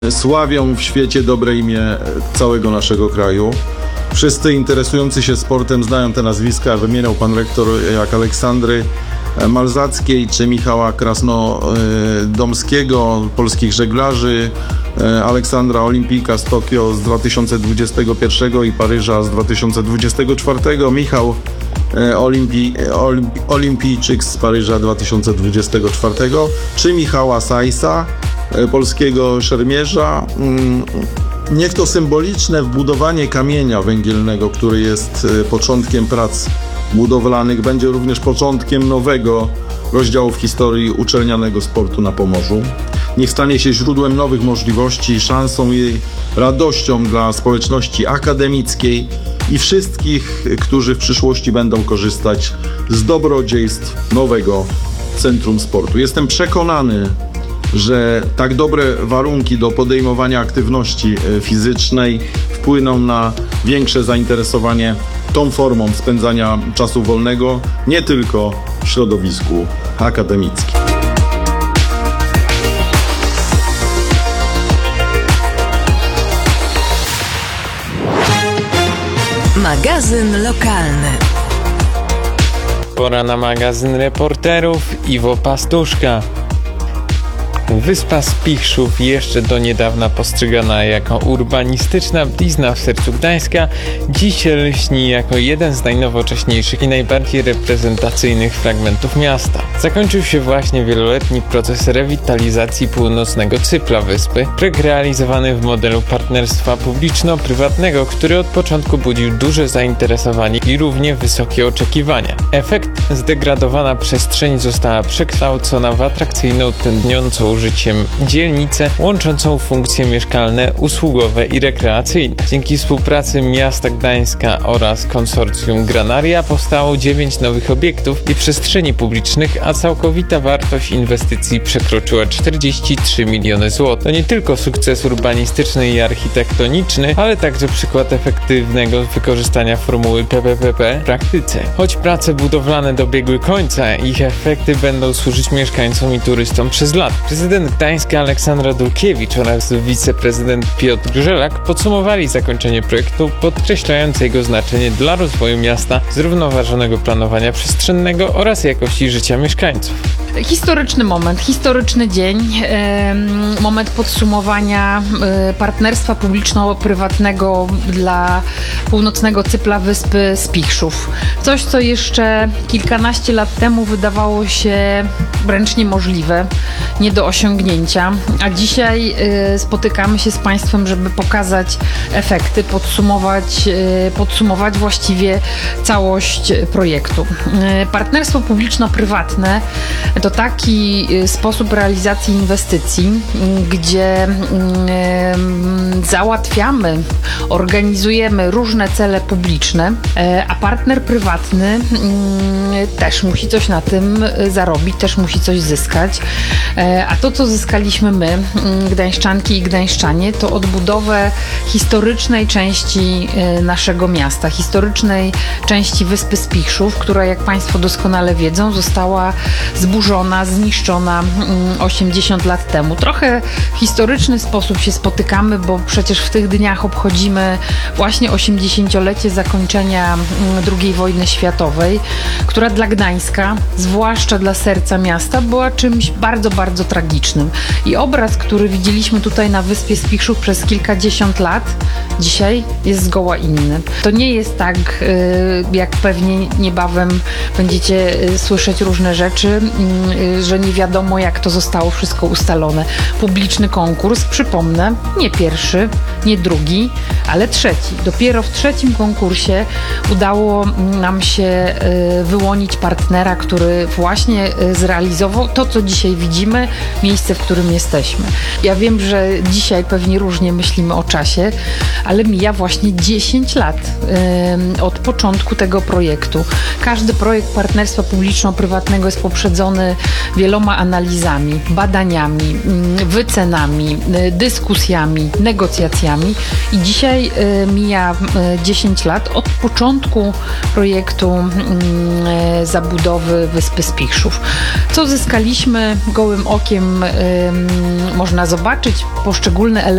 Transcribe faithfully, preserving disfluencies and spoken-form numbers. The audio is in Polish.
Sławią w świecie dobre imię całego naszego kraju. Wszyscy interesujący się sportem znają te nazwiska. Wymieniał pan rektor jak Aleksandry Malzackiej czy Michała Krasnodomskiego, polskich żeglarzy, Aleksandra Olimpijka z Tokio z dwa tysiące dwudziestego pierwszego i Paryża z dwa tysiące dwudziestego czwartego, Michał Olimpi, Olimpi, Olimpijczyk z Paryża dwa tysiące dwudziestego czwartego, czy Michała Sajsa, polskiego szermierza. Niech to symboliczne wbudowanie kamienia węgielnego, który jest początkiem prac budowlanych, będzie również początkiem nowego rozdziału w historii uczelnianego sportu na Pomorzu. Niech stanie się źródłem nowych możliwości, szansą i radością dla społeczności akademickiej i wszystkich, którzy w przyszłości będą korzystać z dobrodziejstw nowego Centrum Sportu. Jestem przekonany, że tak dobre warunki do podejmowania aktywności fizycznej wpłyną na większe zainteresowanie tą formą spędzania czasu wolnego, nie tylko w środowisku akademickim. Magazyn lokalny. Pora na magazyn reporterów. Iwo Pastuszka. Wyspa Spichrzów, jeszcze do niedawna postrzegana jako urbanistyczna blizna w sercu Gdańska, dziś lśni jako jeden z najnowocześniejszych i najbardziej reprezentacyjnych fragmentów miasta. Zakończył się właśnie wieloletni proces rewitalizacji północnego cypla wyspy, projekt realizowany w modelu partnerstwa publiczno-prywatnego, który od początku budził duże zainteresowanie i równie wysokie oczekiwania. Efekt: zdegradowana przestrzeń została przekształcona w atrakcyjną, tętniącą życiem dzielnicę, łączącą funkcje mieszkalne, usługowe i rekreacyjne. Dzięki współpracy miasta Gdańska oraz konsorcjum Granaria powstało dziewięć nowych obiektów i przestrzeni publicznych, a całkowita wartość inwestycji przekroczyła czterdzieści trzy miliony złotych. To nie tylko sukces urbanistyczny i architektoniczny, ale także przykład efektywnego wykorzystania formuły P P P P w praktyce. Choć prace budowlane dobiegły końca, ich efekty będą służyć mieszkańcom i turystom przez lata. Prezydent Gdańska Aleksandra Dulkiewicz oraz wiceprezydent Piotr Grzelak podsumowali zakończenie projektu, podkreślając jego znaczenie dla rozwoju miasta, zrównoważonego planowania przestrzennego oraz jakości życia mieszkańców. Historyczny moment, historyczny dzień, e, moment podsumowania e, partnerstwa publiczno-prywatnego dla północnego cypla wyspy Spichrzów. Coś, co jeszcze kilkanaście lat temu wydawało się wręcz niemożliwe, nie do osiągnięcia, a dzisiaj e, spotykamy się z Państwem, żeby pokazać efekty, podsumować, e, podsumować właściwie całość projektu. E, partnerstwo publiczno-prywatne to taki sposób realizacji inwestycji, gdzie załatwiamy, organizujemy różne cele publiczne, a partner prywatny też musi coś na tym zarobić, też musi coś zyskać. A to, co zyskaliśmy my, gdańszczanki i gdańszczanie, to odbudowę historycznej części naszego miasta, historycznej części wyspy Spichrzów, która, jak Państwo doskonale wiedzą, została zburzona, zniszczona osiemdziesiąt lat temu. Trochę w historyczny sposób się spotykamy, bo przecież w tych dniach obchodzimy właśnie osiemdziesięciolecie zakończenia drugiej wojny światowej, która dla Gdańska, zwłaszcza dla serca miasta, była czymś bardzo, bardzo tragicznym. I obraz, który widzieliśmy tutaj na wyspie Spichrzów przez kilkadziesiąt lat, dzisiaj jest zgoła inny. To nie jest tak, jak pewnie niebawem będziecie słyszeć różne rzeczy, że nie wiadomo, jak to zostało wszystko ustalone. Publiczny konkurs, przypomnę, nie pierwszy, nie drugi, ale trzeci. Dopiero w trzecim konkursie udało nam się wyłonić partnera, który właśnie zrealizował to, co dzisiaj widzimy, miejsce, w którym jesteśmy. Ja wiem, że dzisiaj pewnie różnie myślimy o czasie, ale mija właśnie dziesięć lat od początku tego projektu. Każdy projekt partnerstwa publiczno-prywatnego jest poprzedzony wieloma analizami, badaniami, wycenami, dyskusjami, negocjacjami i dzisiaj mija dziesięć lat od początku projektu zabudowy wyspy Spichrzów. Co zyskaliśmy gołym okiem, można zobaczyć poszczególne elementy